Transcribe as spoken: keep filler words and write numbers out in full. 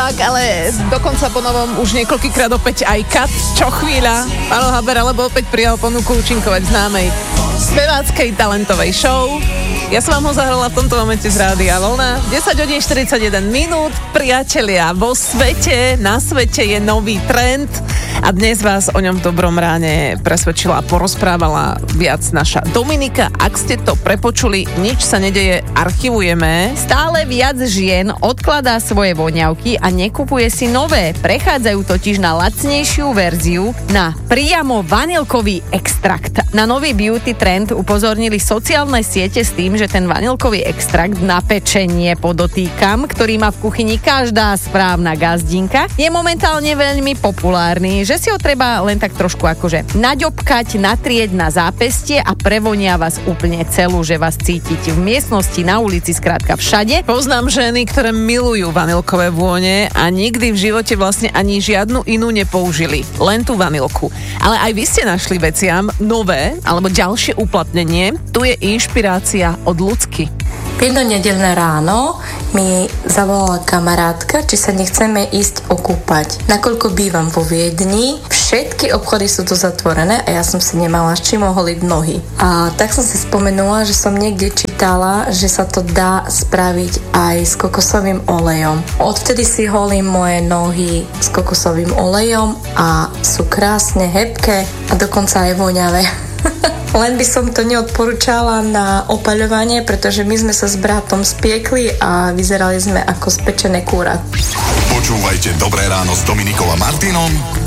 Tak, ale dokonca po novom už niekoľkýkrát opäť aj kat, čo chvíľa. Páno Haber, alebo opäť prijal ponuku účinkovať v známej speváckej talentovej show. Ja som vám ho zahrala v tomto momente z Rádia Vlna. desať hodín štyridsaťjeden minút. Priatelia, vo svete, na svete je nový trend a dnes vás o ňom v dobrom ráne presvedčila a porozprávala viac naša Dominika. Ak ste to prepočuli, nič sa nedeje, archivujeme. Stále viac žien odkladá svoje voňavky a nekupuje si nové. Prechádzajú totiž na lacnejšiu verziu, na priamo vanilkový extrakt. Na nový beauty trend upozornili sociálne siete s tým, že ten vanilkový extrakt na pečenie, podotýkam, ktorý má v kuchyni každá správna gazdinka, je momentálne veľmi populárny, že si ho treba len tak trošku akože naďobkať, natrieť na zápestie a prevonia vás úplne celú, že vás cítiť v miestnosti, na ulici, skrátka všade. Poznám ženy, ktoré milujú vanilkové vône a nikdy v živote vlastne ani žiadnu inú nepoužili, len tú vanilku. Ale aj vy ste našli veciam nové alebo ďalšie uplatnenie. Tu je inšpirácia od Ľudsky. Jedno nedeľné ráno mi zavolala kamarátka, či sa nechceme ísť okúpať. Nakoľko bývam vo Viedni, všetky obchody sú tu zatvorené a ja som si nemala s čím oholiť nohy. A tak som si spomenula, že som niekde čítala, že sa to dá spraviť aj s kokosovým olejom. Odvtedy si holím moje nohy s kokosovým olejom a sú krásne hebké a dokonca aj voňavé. Len by som to neodporúčala na opaľovanie, pretože my sme sa s bratom spiekli a vyzerali sme ako spečené kúra. Počúvajte Dobré ráno s Dominikou a Martinom